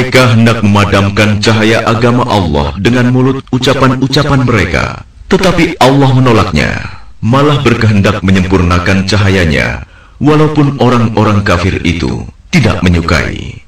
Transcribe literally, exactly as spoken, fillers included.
Mereka hendak memadamkan cahaya agama Allah dengan mulut ucapan-ucapan mereka, tetapi Allah menolaknya, malah berkehendak menyempurnakan cahayanya, walaupun orang-orang kafir itu tidak menyukai.